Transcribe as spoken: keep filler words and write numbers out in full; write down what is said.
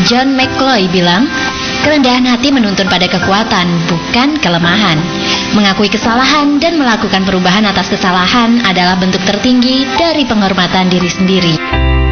John McCloy bilang, kerendahan hati menuntun pada kekuatan, bukan kelemahan. Mengakui kesalahan dan melakukan perubahan atas kesalahan adalah bentuk tertinggi dari penghormatan diri sendiri.